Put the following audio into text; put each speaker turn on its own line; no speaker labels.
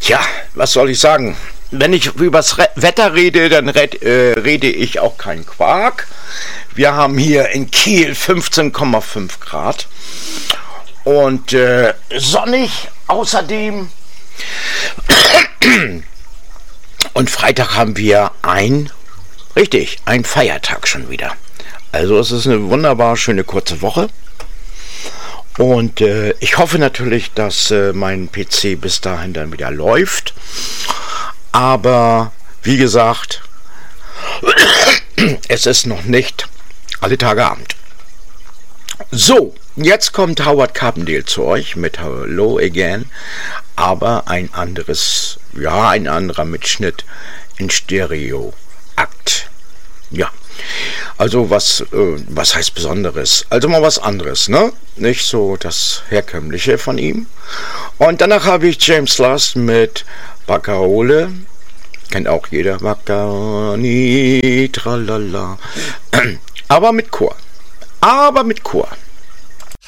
Ja, was soll ich sagen? Wenn ich übers Wetter rede, dann rede ich auch keinen Quark. Wir haben hier in Kiel 15,5 Grad und sonnig außerdem. Und Freitag haben wir einen Feiertag schon wieder. Also es ist eine wunderbar schöne kurze Woche. Und ich hoffe natürlich, dass mein PC bis dahin dann wieder läuft. Aber wie gesagt, es ist noch nicht alle Tage Abend. So, jetzt kommt Howard Carpendale zu euch mit Hello Again. Aber ein anderer Mitschnitt in Stereo-Akt. Ja. Also was heißt Besonderes? Also mal was anderes, ne? Nicht so das Herkömmliche von ihm. Und danach habe ich James Last mit Baccarole. Kennt auch jeder. Baccaroni, tralala. Aber mit Chor.